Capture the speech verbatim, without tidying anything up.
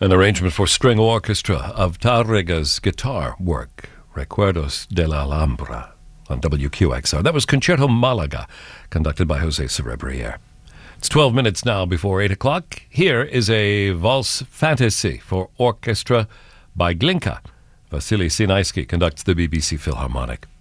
An arrangement for string orchestra of Tárrega's guitar work, Recuerdos de la Alhambra, on W Q X R. That was Concerto Malaga, conducted by Jose Cerebriere. It's twelve minutes now before eight o'clock. Here is a valse fantasy for orchestra by Glinka. Vasily Sinaisky conducts the B B C Philharmonic.